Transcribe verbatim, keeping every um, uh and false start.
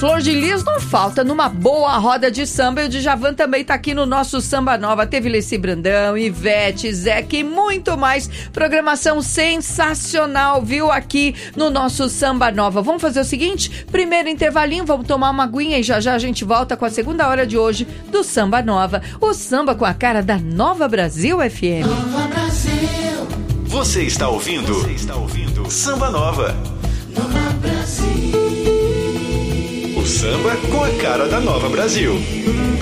Flor de Lis não falta numa boa roda de samba. E o Djavan também tá aqui no nosso Samba Nova. Teve Leci Brandão, Ivete, Zeca e muito mais. Programação sensacional, viu? Aqui no nosso Samba Nova. Vamos fazer o seguinte? Primeiro intervalinho, vamos tomar uma aguinha e já já a gente volta com a segunda hora de hoje do Samba Nova. O samba com a cara da Nova Brasil F M. Nova Brasil. Você está ouvindo? Você está ouvindo Samba Nova. Nova Brasil. O samba com a cara da Nova Brasil.